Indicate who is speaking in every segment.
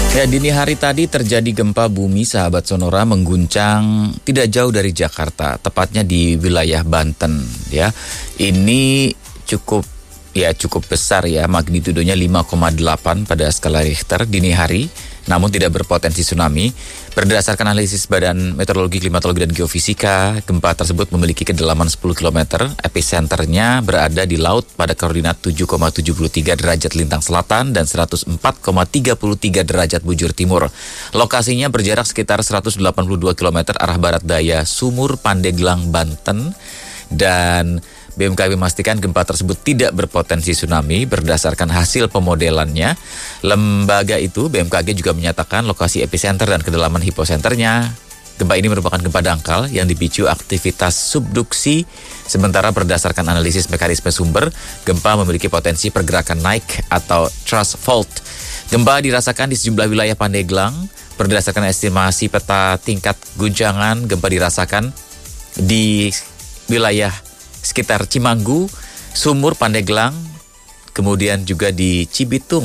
Speaker 1: Ya, dini hari tadi terjadi gempa bumi sahabat Sonora mengguncang tidak jauh dari Jakarta, tepatnya di wilayah Banten ya. Ini cukup besar ya, magnitudonya 5,8 pada skala Richter dini hari, namun tidak berpotensi tsunami. Berdasarkan analisis Badan Meteorologi, Klimatologi, dan Geofisika, gempa tersebut memiliki kedalaman 10 km, episenternya berada di laut pada koordinat 7,73 derajat lintang selatan dan 104,33 derajat bujur timur. Lokasinya berjarak sekitar 182 km arah barat daya Sumur Pandeglang, Banten, dan BMKG memastikan gempa tersebut tidak berpotensi tsunami berdasarkan hasil pemodelannya. Lembaga itu, BMKG, juga menyatakan lokasi epicenter dan kedalaman hiposenternya. Gempa ini merupakan gempa dangkal yang dipicu aktivitas subduksi. Sementara berdasarkan analisis mekanisme sumber, gempa memiliki potensi pergerakan naik atau thrust fault. Gempa dirasakan di sejumlah wilayah Pandeglang. Berdasarkan estimasi peta tingkat guncangan, gempa dirasakan di wilayah sekitar Cimanggu, Sumur Pandeglang, kemudian juga di Cibitung.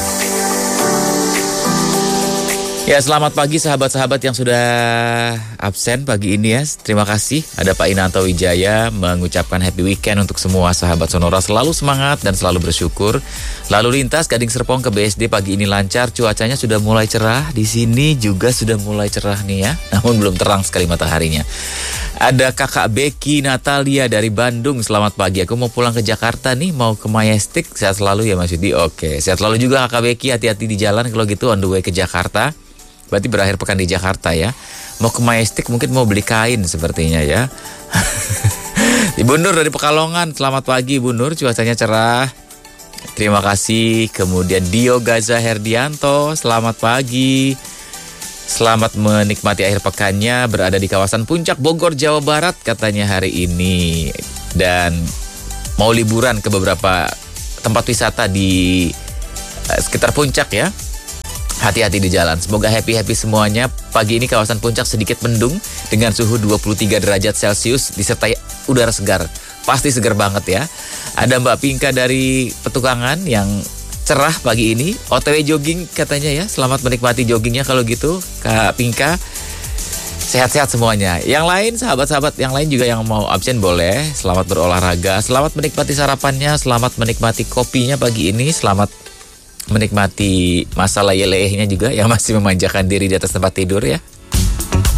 Speaker 1: Ya, selamat pagi sahabat-sahabat yang sudah absen pagi ini ya. Terima kasih. Ada Pak Inanto Wijaya mengucapkan happy weekend untuk semua sahabat Sonora. Selalu semangat dan selalu bersyukur. Lalu lintas Gading Serpong ke BSD pagi ini lancar. Cuacanya sudah mulai cerah. Di sini juga sudah mulai cerah nih ya. Namun belum terang sekali mataharinya. Ada kakak Becky Natalia dari Bandung. Selamat pagi. Aku mau pulang ke Jakarta nih. Mau ke Majestic. Sehat selalu ya Mas Yudi. Oke. Sehat selalu juga kakak Becky. Hati-hati di jalan kalau gitu, on the way ke Jakarta. Berarti berakhir pekan di Jakarta ya. Mau ke Majestic, mungkin mau beli kain sepertinya ya. Ibu Nur dari Pekalongan, selamat pagi Ibu Nur, cuacanya cerah. Terima kasih. Kemudian Dio Gaza Herdianto, selamat pagi. Selamat menikmati akhir pekannya, berada di kawasan Puncak Bogor, Jawa Barat katanya hari ini. Dan mau liburan ke beberapa tempat wisata di sekitar Puncak ya. Hati-hati di jalan. Semoga happy-happy semuanya. Pagi ini kawasan Puncak sedikit mendung dengan suhu 23 derajat Celcius disertai udara segar. Pasti segar banget ya. Ada Mbak Pinka dari Petukangan yang cerah pagi ini. OTW jogging katanya ya. Selamat menikmati joggingnya kalau gitu Kak Pinka. Sehat-sehat semuanya. Yang lain, sahabat-sahabat yang lain juga yang mau absen boleh. Selamat berolahraga. Selamat menikmati sarapannya. Selamat menikmati kopinya pagi ini. Selamat menikmati masa layeh-leyehnya juga yang masih memanjakan diri di atas tempat tidur ya.